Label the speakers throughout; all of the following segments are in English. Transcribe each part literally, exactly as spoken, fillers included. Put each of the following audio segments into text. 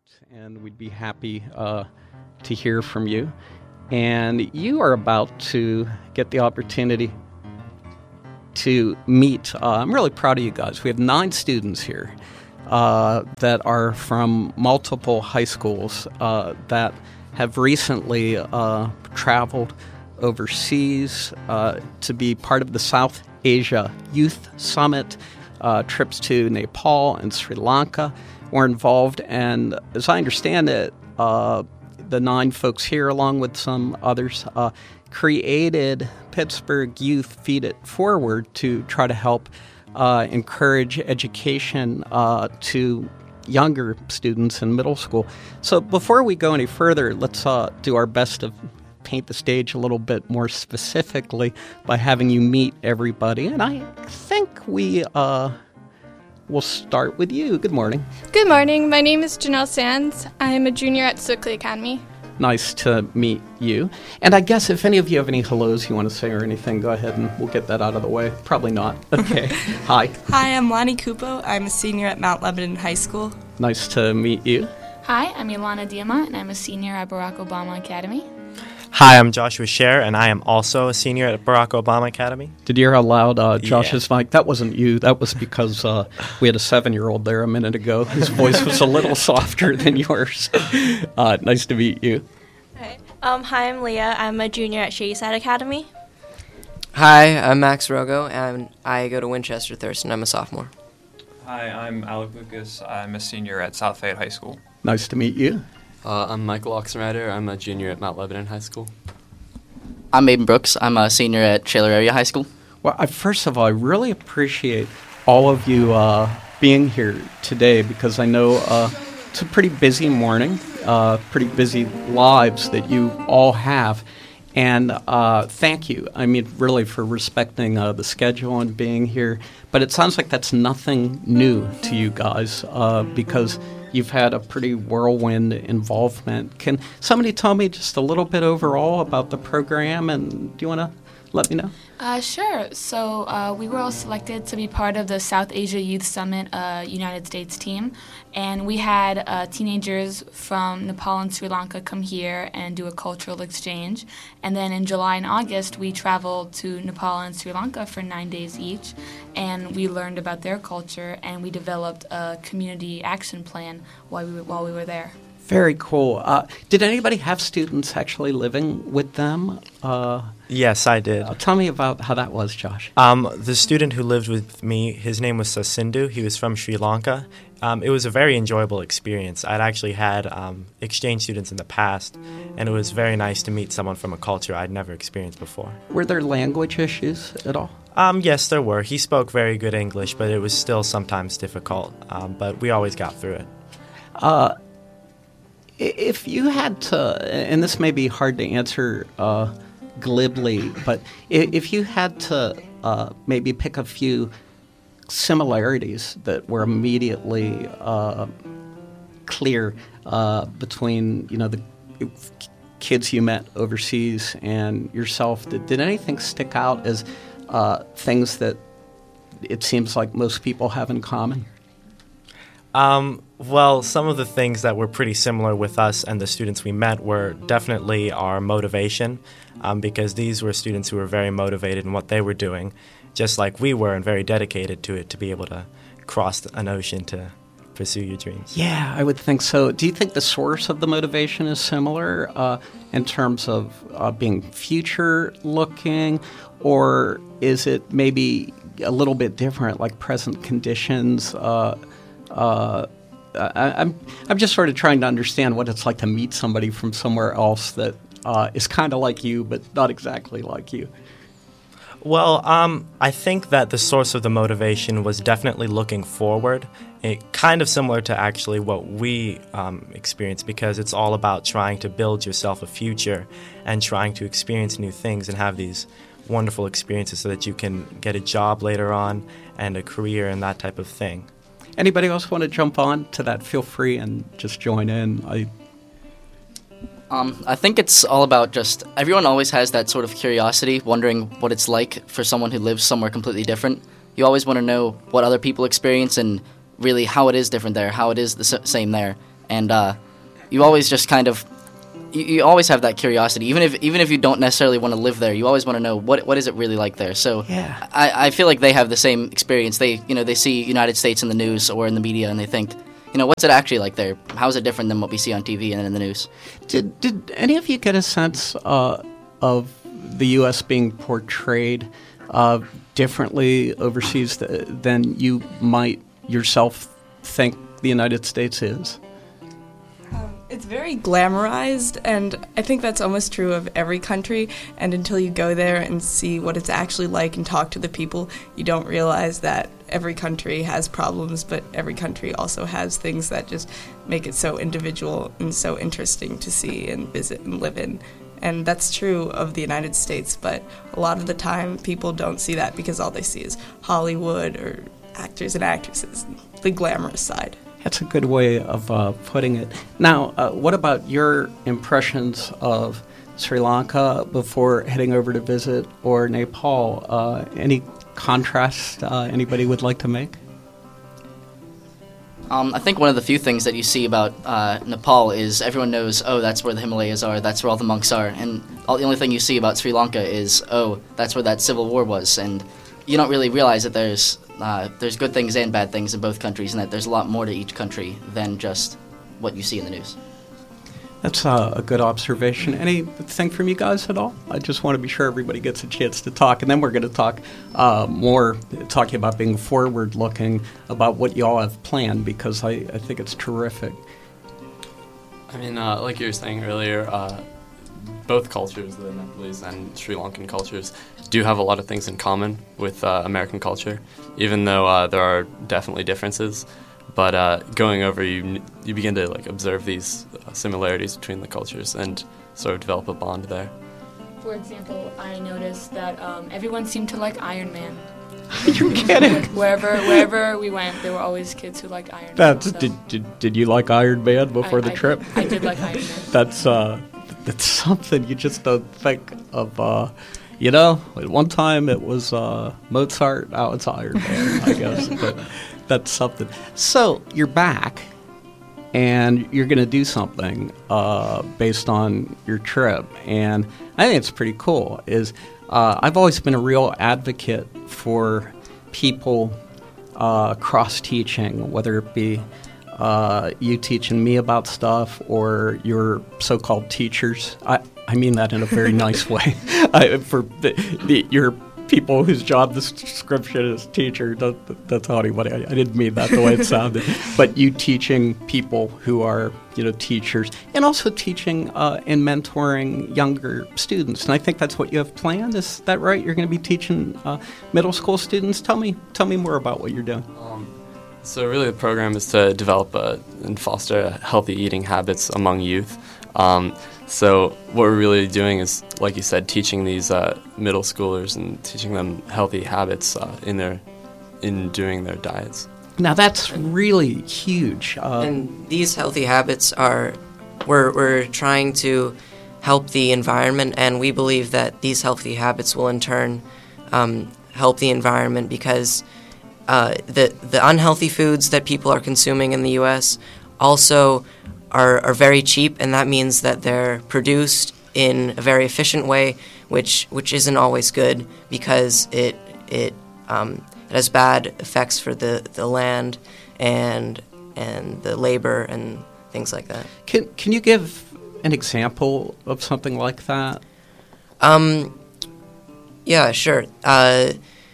Speaker 1: and we'd be happy uh, to hear from you. And you are about to get the opportunity to meet. Uh, I'm really proud of you guys. We have nine students here uh, that are from multiple high schools uh, that have recently uh, traveled overseas uh, to be part of the South Asia Youth Summit, uh, trips to Nepal and Sri Lanka were involved. And as I understand it, uh, the nine folks here, along with some others, uh, created Pittsburgh Youth Feed It Forward to try to help uh, encourage education uh, to younger students in middle school. So before we go any further, let's uh, do our best to paint the stage a little bit more specifically by having you meet everybody. And I think we uh, will start with you. Good morning.
Speaker 2: Good morning. My name is Janelle Sands. I'm a junior at Sewickley Academy.
Speaker 1: Nice to meet you. And I guess if any of you have any hellos you want to say or anything, go ahead and we'll get that out of the way. Probably not. Okay. Hi.
Speaker 3: Hi, I'm Lonnie Kupo. I'm a senior at Mount Lebanon High School.
Speaker 1: Nice to meet you.
Speaker 4: Hi, I'm Ilana Diamant, and I'm a senior at Barack Obama Academy.
Speaker 5: Hi, I'm Joshua Scher, and I am also a senior at Barack Obama Academy.
Speaker 1: Did you hear how loud uh, Josh's
Speaker 5: Yeah.
Speaker 1: mic? That wasn't you. That was because uh, we had a seven-year-old there a minute ago. His voice was a little softer than yours. Uh, nice to meet you.
Speaker 6: Hi. Um, hi, I'm Leah. I'm a junior at Shadyside Academy.
Speaker 7: Hi, I'm Max Rogo, and I go to Winchester Thurston. I'm a sophomore.
Speaker 8: Hi, I'm Alec Lucas. I'm a senior at South Fayette High School.
Speaker 1: Nice to meet you.
Speaker 9: Uh, I'm Michael Oxenrider. I'm a junior at Mount Lebanon High School.
Speaker 10: I'm Aiden Brooks. I'm a senior at Shaler Area High School.
Speaker 1: Well, I, first of all, I really appreciate all of you uh, being here today because I know uh, it's a pretty busy morning, uh, pretty busy lives that you all have. And uh, thank you, I mean, really for respecting uh, the schedule and being here. But it sounds like that's nothing new to you guys uh, because you've had a pretty whirlwind involvement. Can somebody tell me just a little bit overall about the program, and do you want to let me know?
Speaker 4: Uh, sure. So uh, we were all selected to be part of the South Asia Youth Summit uh, United States team, and we had uh, teenagers from Nepal and Sri Lanka come here and do a cultural exchange. And then in July and August, we traveled to Nepal and Sri Lanka for nine days each, and we learned about their culture, and we developed a community action plan while we were, while we were there.
Speaker 1: Very cool. Uh, did anybody have students actually living with them? Uh,
Speaker 5: Yes, I did.
Speaker 1: uh, tell me about how that was, Josh.
Speaker 5: Um, the student who lived with me, his name was Sasindhu. He was from Sri Lanka. Um, it was a very enjoyable experience. I'd actually had um, exchange students in the past, and it was very nice to meet someone from a culture I'd never experienced before.
Speaker 1: Were there language issues at all?
Speaker 5: Um, yes, there were. He spoke very good English, but it was still sometimes difficult. Um, but we always got through it.
Speaker 1: Uh, i- if you had to, and this may be hard to answer uh, glibly, but i- if you had to uh, maybe pick a few similarities that were immediately uh, clear uh, between, you know, the kids you met overseas and yourself, did, did anything stick out as uh, things that it seems like most people have in common?
Speaker 5: Um, well, some of the things that were pretty similar with us and the students we met were definitely our motivation, um, because these were students who were very motivated in what they were doing, just like we were, and very dedicated to it to be able to cross an ocean to pursue your dreams.
Speaker 1: Yeah, I would think so. Do you think the source of the motivation is similar uh, in terms of uh, being future-looking, or is it maybe a little bit different, like present conditions? Uh, uh, I, I'm I'm just sort of trying to understand what it's like to meet somebody from somewhere else that uh, is kind of like you, but not exactly like you.
Speaker 5: Well, um, I think that the source of the motivation was definitely looking forward, it, kind of similar to actually what we um, experienced, because it's all about trying to build yourself a future and trying to experience new things and have these wonderful experiences so that you can get a job later on and a career and that type of thing.
Speaker 1: Anybody else want to jump on to that? Feel free and just join in. I
Speaker 10: Um, I think it's all about just everyone always has that sort of curiosity, wondering what it's like for someone who lives somewhere completely different. You always want to know what other people experience and really how it is different there, how it is the s- same there. and uh, you always just kind of you, you always have that curiosity, even if even if you don't necessarily want to live there. You always want to know what what is it really like there. So
Speaker 1: Yeah.
Speaker 10: I, I feel like they have the same experience. They you know they see United States in the news or in the media, and they think, you know, what's it actually like there? How is it different than what we see on T V and in the news?
Speaker 1: Did did any of you get a sense uh, of the U S being portrayed uh, differently overseas th- than you might yourself think the United States is?
Speaker 3: It's very glamorized, and I think that's almost true of every country. And until you go there and see what it's actually like and talk to the people, you don't realize that every country has problems, but every country also has things that just make it so individual and so interesting to see and visit and live in. And that's true of the United States, but a lot of the time people don't see that because all they see is Hollywood or actors and actresses, the glamorous side.
Speaker 1: That's a good way of uh, putting it. Now, uh, what about your impressions of Sri Lanka before heading over to visit, or Nepal? Uh, any contrast uh, anybody would like to make?
Speaker 10: Um, I think one of the few things that you see about uh, Nepal is everyone knows, oh, that's where the Himalayas are, that's where all the monks are, and all, the only thing you see about Sri Lanka is, oh, that's where that civil war was, and you don't really realize that there's uh, there's good things and bad things in both countries, and that there's a lot more to each country than just what you see in the news.
Speaker 1: That's uh, a good observation. Anything from you guys at all? I just want to be sure everybody gets a chance to talk, and then we're going to talk uh, more, talking about being forward-looking, about what you all have planned, because I, I think it's terrific.
Speaker 9: I mean, uh, like you were saying earlier, uh, both cultures, the Nepalese and Sri Lankan cultures, do have a lot of things in common with uh, American culture, even though uh, there are definitely differences. But uh, going over, you you begin to like observe these uh, similarities between the cultures and sort of develop a bond there.
Speaker 4: For example, I noticed that um, everyone seemed to like Iron Man.
Speaker 1: You're kidding.
Speaker 4: wherever wherever we went, there were always kids who liked Iron
Speaker 1: That's,
Speaker 4: Man. So
Speaker 1: did, did did you like Iron Man before
Speaker 4: I,
Speaker 1: the
Speaker 4: I
Speaker 1: trip?
Speaker 4: Did, I did like Iron Man.
Speaker 1: That's uh, that's something you just don't think of. Uh, you know, at one time it was uh, Mozart, now it's Iron Man, I guess. But that's something. So you're back, and you're going to do something uh, based on your trip, and I think it's pretty cool. Is uh, I've always been a real advocate for people uh, cross-teaching, whether it be uh, you teaching me about stuff or your so-called teachers. I, I mean that in a very nice way. I, for the, the, your people whose job description is teacher, don't, don't tell anybody. I, I didn't mean that the way it sounded. But you teaching people who are, you know, teachers, and also teaching uh, and mentoring younger students. And I think that's what you have planned. Is that right? You're going to be teaching uh, middle school students. Tell me, tell me more about what you're doing.
Speaker 9: Um, so really, the program is to develop a, and foster healthy eating habits among youth. Um, So what we're really doing is, like you said, teaching these uh, middle schoolers and teaching them healthy habits uh, in their in doing their diets.
Speaker 1: Now that's really huge. Uh,
Speaker 7: and these healthy habits are, we're we're trying to help the environment, and we believe that these healthy habits will in turn um, help the environment, because uh, the the unhealthy foods that people are consuming in the U S also Are, are very cheap, and that means that they're produced in a very efficient way, which which isn't always good, because it it um, it has bad effects for the, the land and and the labor and things like that.
Speaker 1: Can can you give an example of something like that?
Speaker 7: Um, yeah, sure. Uh,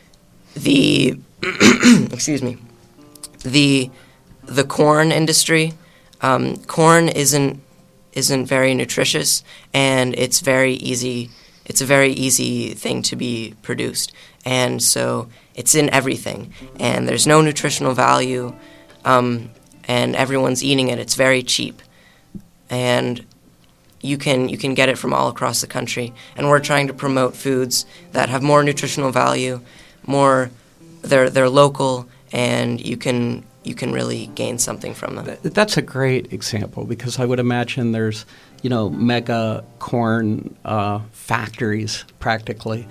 Speaker 7: the excuse me, the the corn industry. Um, corn isn't isn't very nutritious, and it's very easy. It's a very easy thing to be produced, and so it's in everything. And there's no nutritional value, um, and everyone's eating it. It's very cheap, and you can you can get it from all across the country. And we're trying to promote foods that have more nutritional value, more they're they're local, and you can. you can really gain something from them.
Speaker 1: That's a great example, because I would imagine there's, you know, mega corn uh, factories practically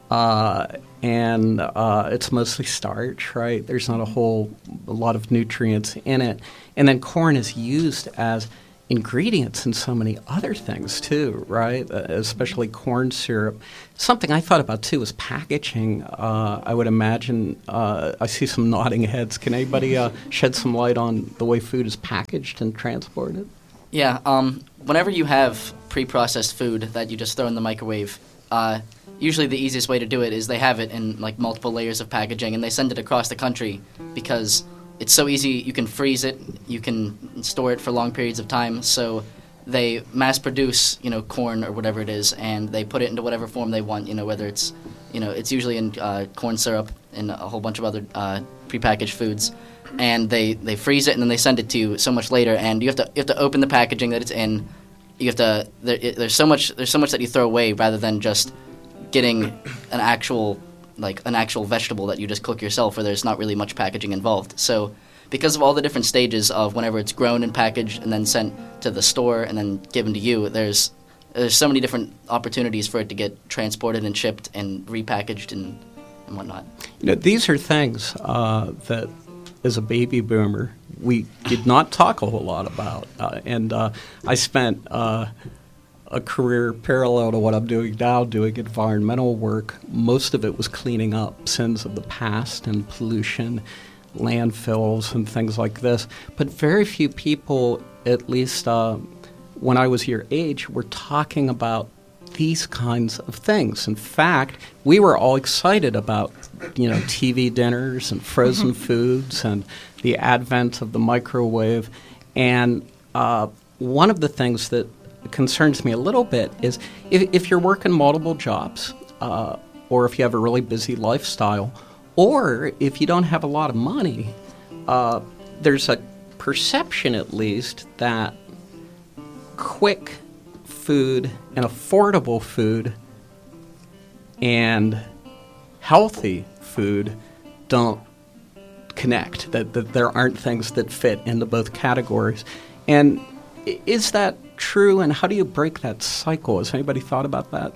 Speaker 1: uh, and uh, it's mostly starch, right? There's not a whole a lot of nutrients in it. And then corn is used as ingredients in so many other things too, right? Uh, especially corn syrup. Something I thought about too was packaging. Uh, I would imagine, uh, I see some nodding heads. Can anybody uh, shed some light on the way food is packaged and transported?
Speaker 10: Yeah, um, whenever you have pre-processed food that you just throw in the microwave, uh, usually the easiest way to do it is they have it in like multiple layers of packaging and they send it across the country because it's so easy. You can freeze it, you can store it for long periods of time. So they mass produce, you know, corn or whatever it is, and they put it into whatever form they want. You know, whether it's, you know, it's usually in uh, corn syrup and a whole bunch of other uh, prepackaged foods, and they, they freeze it and then they send it to you so much later. And you have to you have to open the packaging that it's in. You have to there, it, there's so much there's so much that you throw away rather than just getting an actual like an actual vegetable that you just cook yourself, where there's not really much packaging involved. So because of all the different stages of whenever it's grown and packaged and then sent to the store and then given to you, there's there's so many different opportunities for it to get transported and shipped and repackaged and, and whatnot.
Speaker 1: You know, these are things uh, that, as a baby boomer, we did not talk a whole lot about. Uh, and uh, I spent uh, a career parallel to what I'm doing now, doing environmental work. Most of it was cleaning up sins of the past and pollution, landfills and things like this. But very few people, at least uh, when I was your age, were talking about these kinds of things. In fact, we were all excited about, you know, T V dinners and frozen foods and the advent of the microwave. And uh, one of the things that concerns me a little bit is if, if you're working multiple jobs uh, or if you have a really busy lifestyle, or if you don't have a lot of money, uh, there's a perception, at least, that quick food and affordable food and healthy food don't connect, that, that there aren't things that fit into both categories. And is that true, and how do you break that cycle? Has anybody thought about that?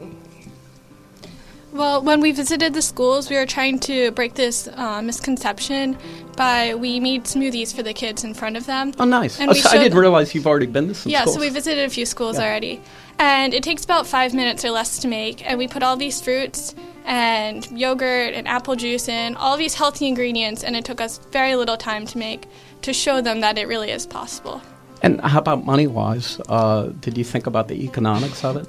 Speaker 2: Well, when we visited the schools, we were trying to break this uh, misconception by we made smoothies for the kids in front of them.
Speaker 1: Oh, nice.
Speaker 2: And
Speaker 1: Oh,
Speaker 2: we
Speaker 1: so I
Speaker 2: showed
Speaker 1: didn't
Speaker 2: them-
Speaker 1: realize you've already been to some
Speaker 2: Yeah,
Speaker 1: schools.
Speaker 2: so we visited a few schools
Speaker 1: Yeah.
Speaker 2: already. And it takes about five minutes or less to make. And we put all these fruits and yogurt and apple juice in, all these healthy ingredients, and it took us very little time to make to show them that it really is possible.
Speaker 1: And how about money-wise? Uh, did you think about the economics of it?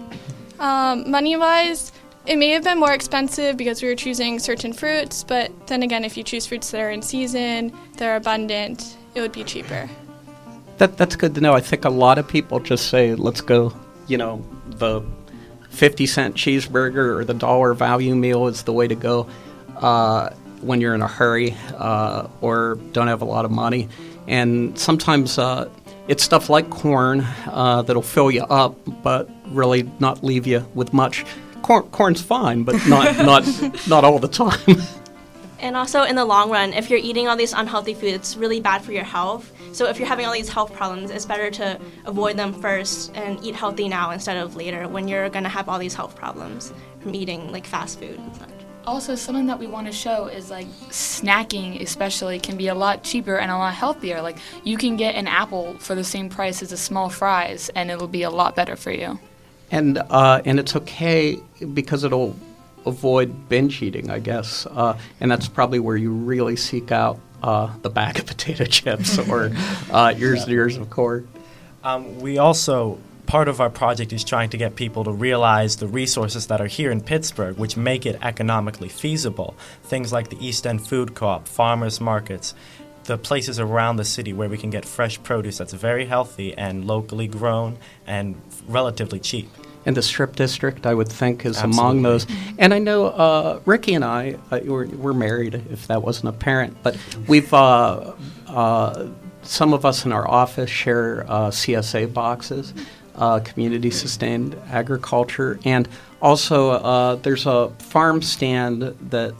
Speaker 2: Um, money-wise, it may have been more expensive because we were choosing certain fruits, but then again, if you choose fruits that are in season, they're abundant, it would be cheaper.
Speaker 1: That That's good to know. I think a lot of people just say, let's go, you know, the fifty cent cheeseburger or the dollar value meal is the way to go uh, when you're in a hurry uh, or don't have a lot of money. And sometimes uh, it's stuff like corn uh, that'll fill you up, but really not leave you with much. Corn, corn's fine, but not not not all the time.
Speaker 6: And also, in the long run, if you're eating all these unhealthy foods, it's really bad for your health. So if you're having all these health problems, it's better to avoid them first and eat healthy now instead of later when you're going to have all these health problems from eating like fast food and such.
Speaker 4: Also, something that we want to show is like snacking especially can be a lot cheaper and a lot healthier. Like you can get an apple for the same price as a small fries and it'll be a lot better for you.
Speaker 1: And uh, and it's okay because it'll avoid binge eating, I guess. Uh, and that's probably where you really seek out uh, the bag of potato chips or uh, years and years of corn.
Speaker 5: Um, we also, part of our project is trying to get people to realize the resources that are here in Pittsburgh, which make it economically feasible. Things like the East End Food Co-op, farmers markets, the places around the city where we can get fresh produce that's very healthy and locally grown and relatively cheap.
Speaker 1: And the Strip District, I would think, is
Speaker 5: Absolutely.
Speaker 1: among those. And I know uh, Ricky and I, uh, we're, we're married, if that wasn't apparent, but we've, uh, uh, some of us in our office share uh, C S A boxes, uh, community-sustained agriculture, and also uh, there's a farm stand that,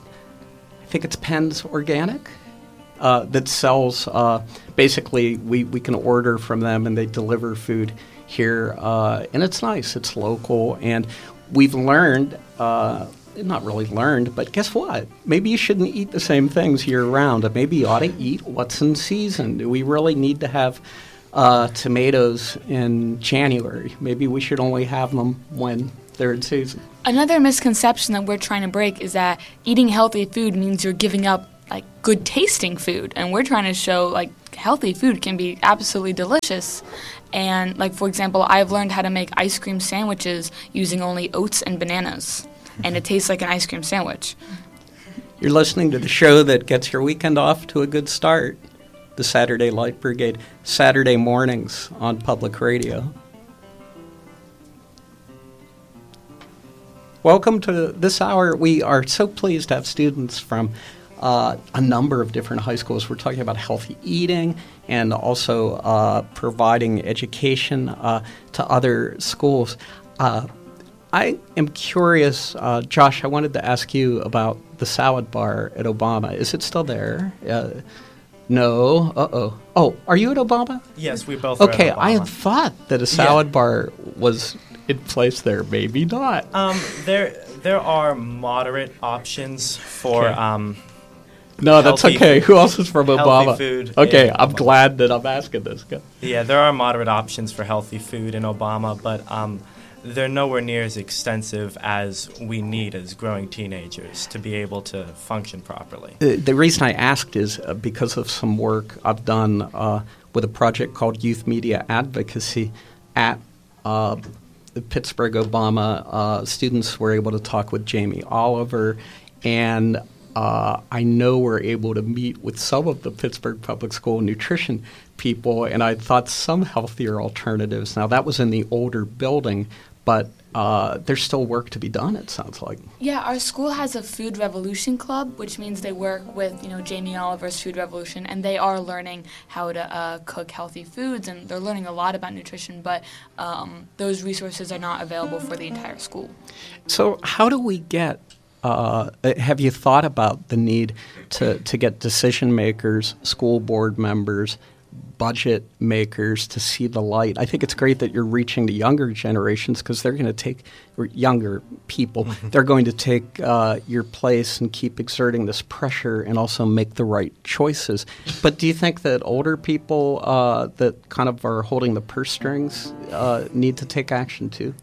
Speaker 1: I think it's Penn's Organic, uh, that sells, uh, basically we, we can order from them and they deliver food here, uh, and it's nice. It's local, and we've learned uh, not really learned, but guess what? Maybe you shouldn't eat the same things year round. Maybe you ought to eat what's in season. Do we really need to have uh, tomatoes in January? Maybe we should only have them when they're in season.
Speaker 4: Another misconception that we're trying to break is that eating healthy food means you're giving up like good tasting food, and we're trying to show like healthy food can be absolutely delicious. And like for example, I've learned how to make ice cream sandwiches using only oats and bananas, and it tastes like an ice cream sandwich.
Speaker 1: You're listening to the show that gets your weekend off to a good start, the Saturday Light Brigade, Saturday mornings on Public Radio. Welcome to this hour. We are so pleased to have students from uh, a number of different high schools. We're talking about healthy eating and also uh, providing education uh, to other schools. Uh, I am curious, uh, Josh, I wanted to ask you about the salad bar at Obama. Is it still there? Uh, no. Uh-oh. Oh, are you at Obama?
Speaker 5: Yes, we both are
Speaker 1: Okay,
Speaker 5: at Obama.
Speaker 1: I had thought that a salad
Speaker 5: Yeah.
Speaker 1: bar was in place there. Maybe not.
Speaker 5: Um, there, there are moderate options for
Speaker 1: Okay.
Speaker 5: um,
Speaker 1: No, that's
Speaker 5: healthy
Speaker 1: okay.
Speaker 5: food-
Speaker 1: Who else is from
Speaker 5: healthy
Speaker 1: Obama?
Speaker 5: food
Speaker 1: Okay,
Speaker 5: in
Speaker 1: I'm
Speaker 5: Obama.
Speaker 1: glad that I'm asking this. Go.
Speaker 5: Yeah, there are moderate options for healthy food in Obama, but um, they're nowhere near as extensive as we need as growing teenagers to be able to function properly.
Speaker 1: The, the reason I asked is uh, because of some work I've done uh, with a project called Youth Media Advocacy at uh, the Pittsburgh Obama. Uh, students were able to talk with Jamie Oliver, and uh, I know we're able to meet with some of the Pittsburgh Public School nutrition people, and I thought some healthier alternatives. Now, that was in the older building, but uh, there's still work to be done, it sounds like.
Speaker 4: Yeah, our school has a Food Revolution Club, which means they work with, you know, Jamie Oliver's Food Revolution, and they are learning how to uh, cook healthy foods, and they're learning a lot about nutrition, but um, those resources are not available for the entire school.
Speaker 1: So how do we get, uh, have you thought about the need to, to get decision makers, school board members, budget makers to see the light? I think it's great that you're reaching the younger generations because they're going to take, or younger people, they're going to take uh, your place and keep exerting this pressure and also make the right choices. But do you think that older people uh, that kind of are holding the purse strings uh, need to take action too?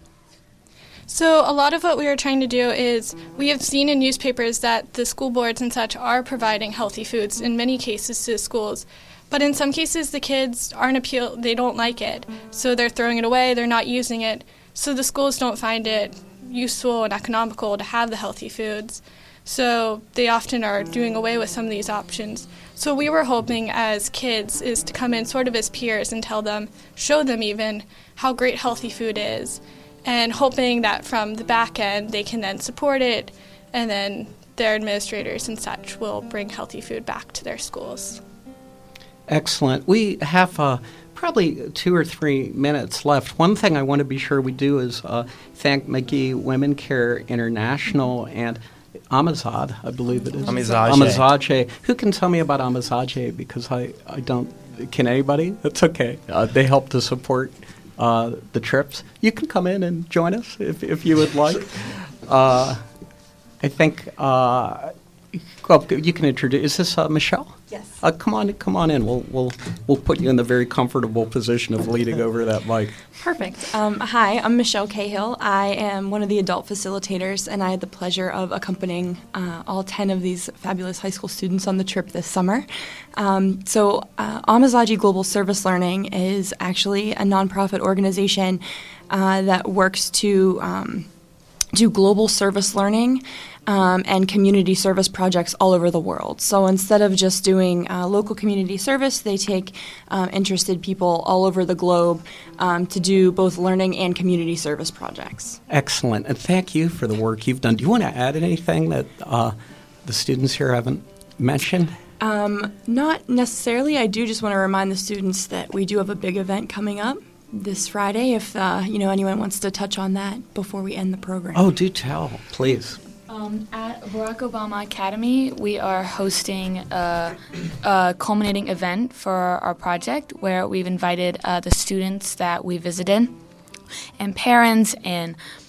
Speaker 2: So a lot of what we are trying to do is we have seen in newspapers that the school boards and such are providing healthy foods in many cases to schools. But in some cases, the kids aren't appeal. They don't like it, so they're throwing it away. They're not using it, so the schools don't find it useful and economical to have the healthy foods. So they often are doing away with some of these options. So we were hoping as kids is to come in sort of as peers and tell them, show them even how great healthy food is, and hoping that from the back end they can then support it, and then their administrators and such will bring healthy food back to their schools.
Speaker 1: Excellent. We have uh, probably two or three minutes left. One thing I want to be sure we do is uh, thank McGee Women Care International and Amazad, I believe it is.
Speaker 5: Amizaje.
Speaker 1: Amizaje. Who can tell me about Amizaje? Because I, I don't. Can anybody? That's okay. Uh, they help to support uh, the trips. You can come in and join us if, if you would like. Uh, I think. Uh, well, you can introduce. Is this uh, Michelle?
Speaker 11: Yes.
Speaker 1: Uh, come on, come on in. We'll we'll we'll put you in the very comfortable position of leading over that mic.
Speaker 11: Perfect. Um, hi, I'm Michelle Cahill. I am one of the adult facilitators, and I had the pleasure of accompanying uh, all ten of these fabulous high school students on the trip this summer. Um, so, uh, Amizaje Global Service Learning is actually a nonprofit organization uh, that works to um, do global service learning Um, and community service projects all over the world. So instead of just doing uh, local community service, they take um, interested people all over the globe um, to do both learning and community service projects.
Speaker 1: Excellent, and thank you for the work you've done. Do you want to add anything that uh, the students here haven't mentioned?
Speaker 11: Um, not necessarily. I do just want to remind the students that we do have a big event coming up this Friday. If uh, you know anyone wants to touch on that before we end the program.
Speaker 1: Oh, do tell, please.
Speaker 4: Um, at Barack Obama Academy, we are hosting a, a culminating event for our project where we've invited uh, the students that we visited and parents and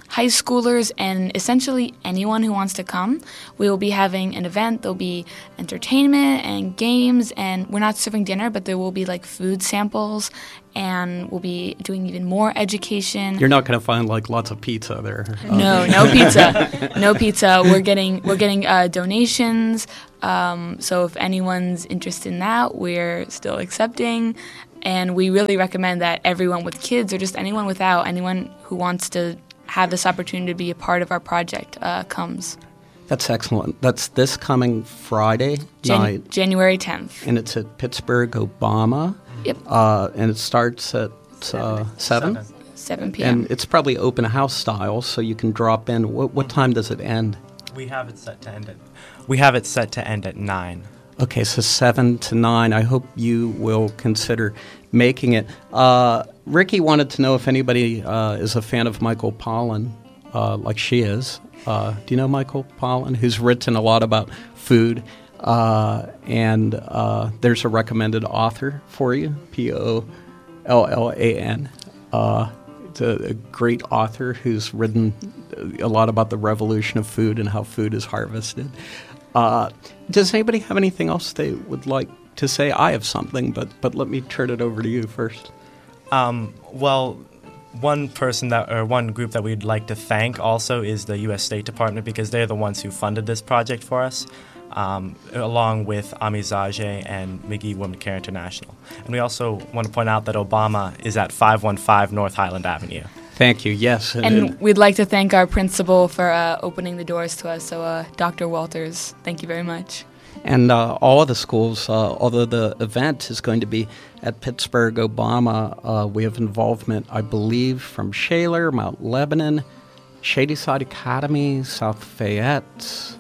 Speaker 4: high schoolers and essentially anyone who wants to come. We will be having an event. There'll be entertainment and games, and we're not serving dinner, but there will be like food samples, and we'll be doing even more education.
Speaker 1: You're not going to find like lots of pizza there.
Speaker 4: No, no pizza, no pizza. We're getting we're getting uh, donations. Um, so if anyone's interested in that, we're still accepting. And we really recommend that everyone with kids or just anyone without, anyone who wants to have this opportunity to be a part of our project uh, comes.
Speaker 1: That's excellent. That's this coming Friday
Speaker 4: Jan-
Speaker 1: night.
Speaker 4: January tenth.
Speaker 1: And it's at Pittsburgh Obama.
Speaker 4: Yep.
Speaker 1: Uh, and it starts at uh, seven?
Speaker 4: seven p.m.
Speaker 1: And it's probably open house style, so you can drop in. What, what time does it end?
Speaker 5: We have it set to end at, we have it set to end at nine.
Speaker 1: Okay, so seven to nine. I hope you will consider making it. Uh, Ricky wanted to know if anybody uh, is a fan of Michael Pollan, uh, like she is. Uh, do you know Michael Pollan, who's written a lot about food? Uh, and uh, there's a recommended author for you, P O L L A N. Uh, it's a, a great author who's written a lot about the revolution of food and how food is harvested. Uh, does anybody have anything else they would like to say? I have something, but but let me turn it over to you first.
Speaker 5: Um, well, one person that or one group that we'd like to thank also is the U S State Department, because they're the ones who funded this project for us, um, along with Amizaje and McGee Women Care International. And we also want to point out that Obama is at five one five North Highland Avenue.
Speaker 1: Thank you. Yes.
Speaker 4: And, and we'd like to thank our principal for uh, opening the doors to us. So, uh, Doctor Walters, thank you very much.
Speaker 1: And uh, all of the schools, uh, although the event is going to be at Pittsburgh Obama, uh, we have involvement, I believe, from Shaler, Mount Lebanon, Shadyside Academy, South Fayette,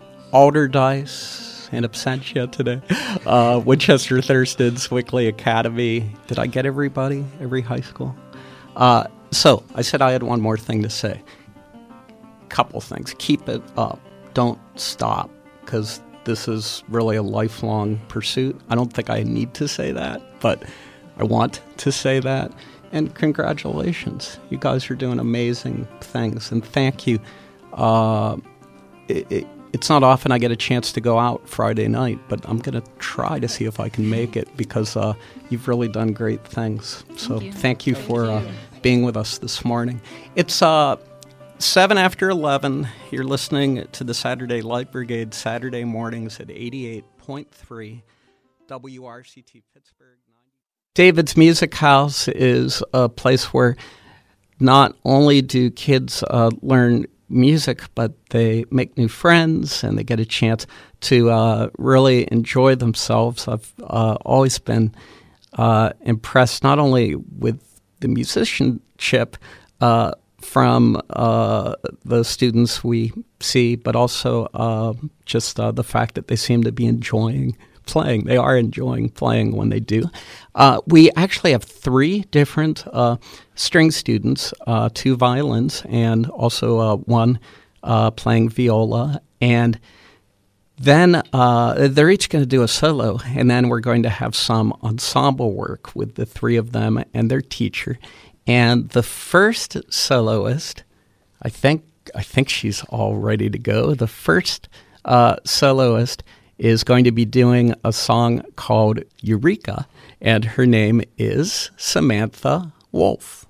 Speaker 1: Alderdice, in absentia today, uh, Winchester Thurston, Swickley Academy. Did I get everybody? Every high school? Uh, so I said I had one more thing to say. Couple things. Keep it up. Don't stop, because this is really a lifelong pursuit. I don't think I need to say that, but I want to say that. And congratulations. You guys are doing amazing things. And thank you. Uh, it, it, it's not often I get a chance to go out Friday night, but I'm going to try to see if I can make it, because uh, you've really done great things. So thank you, thank you thank for you. Uh, being with us this morning. It's uh, seven after eleven. You're listening to the Saturday Light Brigade Saturday mornings at eighty-eight point three W R C T Pittsburgh. David's Music House is a place where not only do kids uh, learn music, but they make new friends and they get a chance to uh, really enjoy themselves. I've uh, always been uh, impressed not only with the musicianship uh, from uh, the students we see, but also uh, just uh, the fact that they seem to be enjoying playing. They are enjoying playing when they do. Uh, we actually have three different uh, string students, uh, two violins, and also uh, one uh, playing viola. And then uh, they're each going to do a solo, and then we're going to have some ensemble work with the three of them and their teacher. And the first soloist, I think I think she's all ready to go. The first uh, soloist is going to be doing a song called Eureka, and her name is Samantha Wolf.